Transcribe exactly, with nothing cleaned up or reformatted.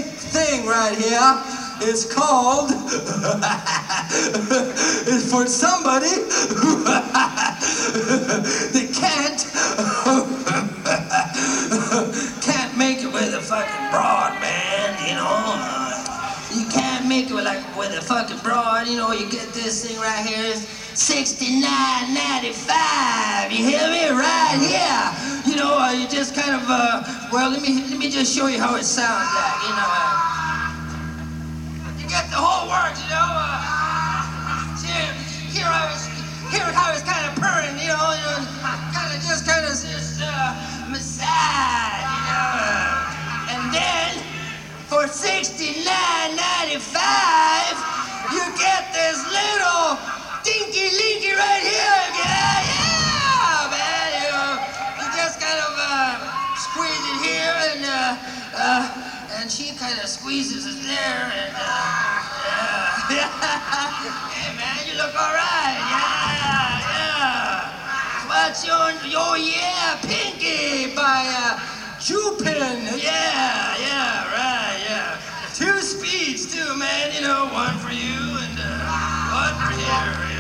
big thing right here is called, is for somebody who they can't, can't make it with a fucking broad, man, you know. You can't make it with, like, with a fucking broad, you know. You get this thing right here, sixty-nine ninety-five. You hear me? Right here. You know, uh, you just kind of, uh, well, let me let me just show you how it sounds like, you know. Uh, you get the whole works, you know. Uh, here, here I was, here how it's kind of purring, you know, you know, kind of just kind of just uh, massage, you know. Uh, and then for sixty-nine ninety-five, you get this little dinky linky right here. Yeah, yeah, man. You know, you just kind of uh, squeeze it here, and uh, uh, and she kind of squeezes it there, and uh, yeah. Hey, man, you look all right. Yeah, yeah. What's your, your yeah, Pinky by uh, Jupin. Yeah, yeah, right, yeah. Two speeds too, man. You know, one for you and uh, one for here.